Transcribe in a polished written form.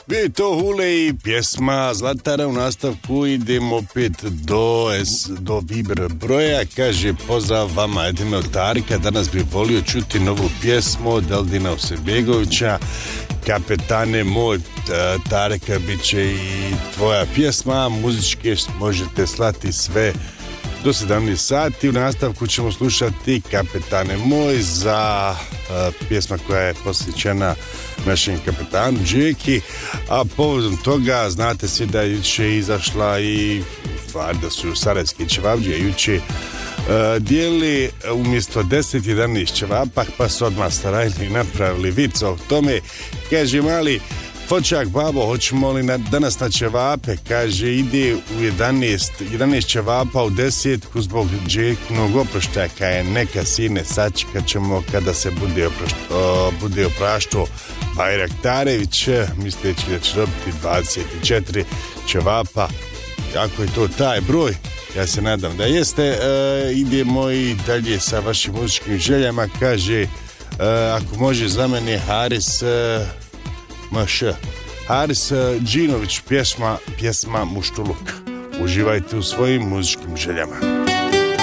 to Hule i pjesma Zlatara. U nastavku idemo opet do Viber broja. Kaže, pozdrav vama, Edine od Tarika. Danas bih volio čuti novu pjesmu od Eldina Osebegovića. Kapetane moj, Tarika, bit će i tvoja pjesma. Muzičke možete slati sve do 17 sati. U nastavku ćemo slušati Kapetane moj za pjesma koja je posvećena našem kapetanu Džeki, a povodom toga znate svi da je juče izašla i stvar da su sarajevski ćevapđije juče dijeli umjesto 10-11 ćevapa, pa su odmah starajili i napravili vic o tome. Kaže mali Fočak, babo, hoćemo li danas na ćevape? Kaže, ide u 11 ćevapa u 10 zbog Džekinog oproštaka je neka sine, sačekat ćemo kada se bude opraštao Bajraktarević, misleći da će dobiti 24 ćevapa. Ako je to taj broj, ja se nadam da jeste. Idemo i dalje sa vašim muzičkim željama. Kaže, ako može za mene Haris Haris Džinović, pjesma Muštuluk. Uživajte u svojim muzičkim željama.